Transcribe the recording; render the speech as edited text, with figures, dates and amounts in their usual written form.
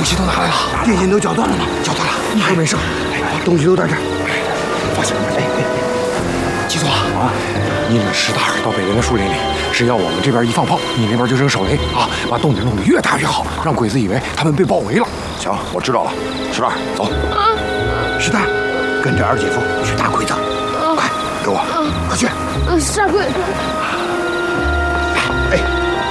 东西都拿来了， 电线都绞断了吗？ 绞断了，一根没剩。 东西都在这儿。 放心，季总啊，你领石大到北边的树林里，只要我们这边一放炮，你那边就扔手雷啊，把洞顶弄得越大越好，让鬼子以为他们被包围了。 行，我知道了。石大，走。石大，跟着二姐夫去打鬼子。快，给我，快去。 杀鬼子。 哎。